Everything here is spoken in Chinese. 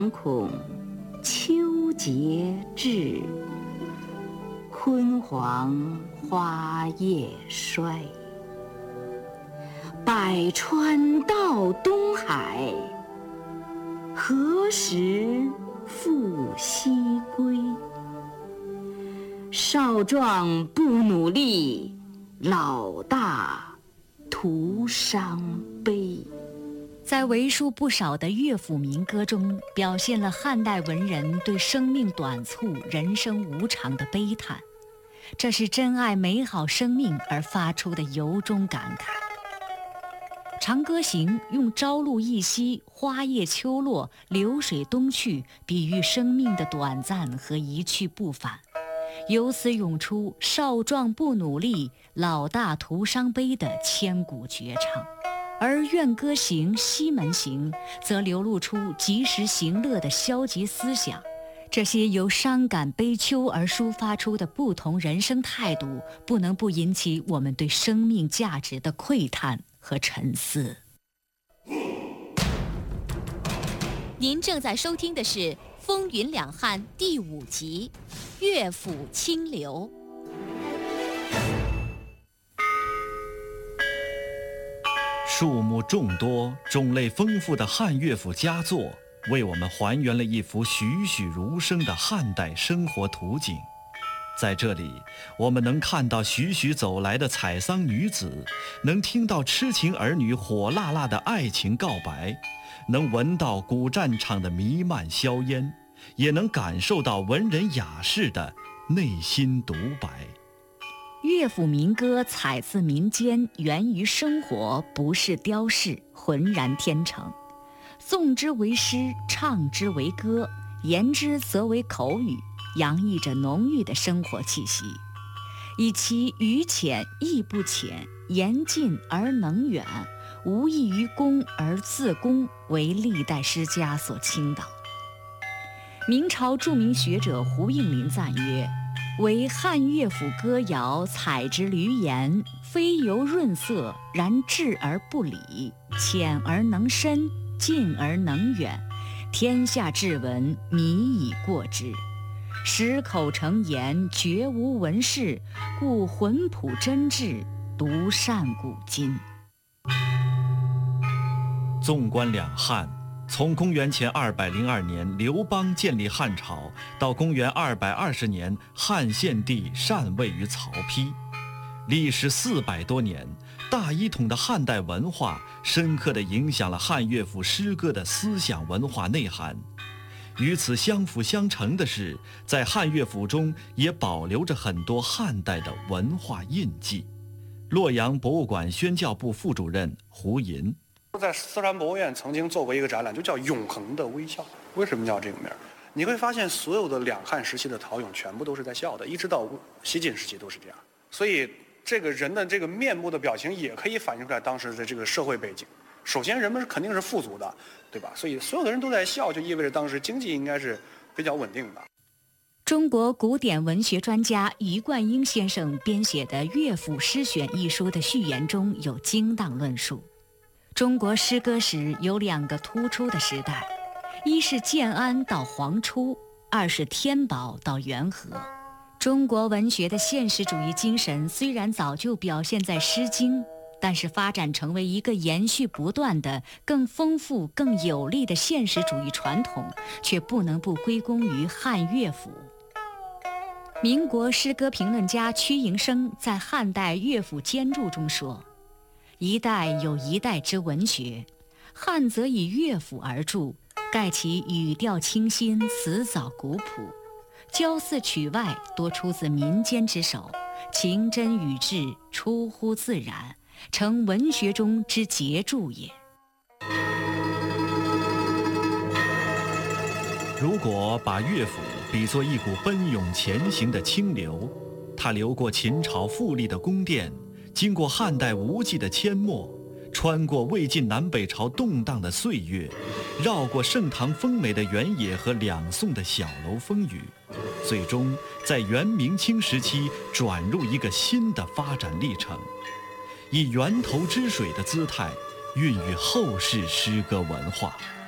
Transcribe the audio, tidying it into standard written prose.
恐秋节至，焜黄花叶衰。百川到东海，何时复西归？少壮不努力，老大徒伤悲。 在为数不少的乐府民歌中，表现了汉代文人对生命短促、人生无常的悲叹，这是珍爱美好生命而发出的由衷感慨。《长歌行》用朝露一夕、花叶秋落、流水东去，比喻生命的短暂和一去不返，由此涌出少壮不努力，老大徒伤悲的千古绝唱。而《怨歌行》《西门行》则流露出及时行乐的消极思想，这些由伤感悲秋而抒发出的不同人生态度，不能不引起我们对生命价值的喟叹和沉思。 您正在收听的是《风云两汉》第5集《乐府清流》。 数目众多、种类丰富的汉乐府佳作，为我们还原了一幅栩栩如生的汉代生活图景。在这里，我们能看到徐徐走来的采桑女子，能听到痴情儿女火辣辣的爱情告白，能闻到古战场的弥漫硝烟，也能感受到文人雅士的内心独白。 乐府民歌采自民间，源于生活，不是雕饰，浑然天成。诵之为诗，唱之为歌，言之则为口语，洋溢着浓郁的生活气息，以其语浅意不浅，言近而能远，无异于公而自公，为历代诗家所倾倒。明朝著名学者胡应麟赞曰：为汉乐府歌谣采之闾言，非由润色，然质而不理，浅而能深，近而能远，天下至文，靡以过之。十口成言，绝无文士，故浑朴真挚，独善古今。 纵观两汉，从公元前202年刘邦建立汉朝，到公元220年汉献帝禅位于曹丕，历时400多年，大一统的汉代文化深刻地影响了汉乐府诗歌的思想文化内涵。与此相辅相成的是，在汉乐府中也保留着很多汉代的文化印记。洛阳博物馆宣教部副主任胡寅在四川博物院曾经做过一个展览，就叫《永恒的微笑》。为什么叫这个名儿？你会发现所有的两汉时期的陶俑全部都是在笑的，一直到西晋时期都是这样。所以这个人的这个面部的表情也可以反映出来当时的这个社会背景。首先人们肯定是富足的，对吧？所以所有的人都在笑，就意味着当时经济应该是比较稳定的。 中国古典文学专家余冠英先生编写的《乐府诗选》一书的序言中有精当论述。中国诗歌史有2个突出的时代，一是建安到黄初，二是天宝到元和。中国文学的现实主义精神虽然早就表现在《诗经》，但是发展成为一个延续不断的、更丰富、更有力的现实主义传统，却不能不归功于汉乐府。民国诗歌评论家屈营生在《汉代乐府兼注》中说：一代有一代之文学，汉则以乐府而著，盖其语调清新，词藻古朴，骄肆曲外，多出自民间之手，情真语质，出乎自然，成文学中之杰著也。 如果把乐府比作一股奔涌前行的清流，它流过秦朝富丽的宫殿，经过汉代无际的阡陌，穿过魏晋南北朝动荡的岁月，绕过盛唐丰美的原野和两宋的小楼风雨，最终在元明清时期转入一个新的发展历程，以源头之水的姿态孕育后世诗歌文化。